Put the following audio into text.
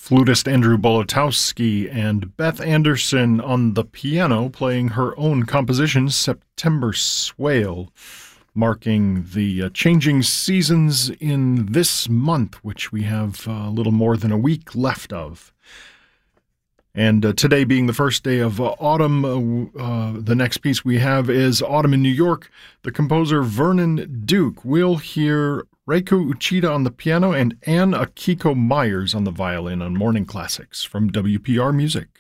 Flutist Andrew Bolotowski and Beth Anderson on the piano playing her own composition, September Swale, marking the changing seasons in this month, which we have a little more than a week left of. And today being the first day of autumn, the next piece we have is Autumn in New York. The composer Vernon Duke. We'll hear Reiko Uchida on the piano and Ann Akiko Myers on the violin on Morning Classics from WPR Music.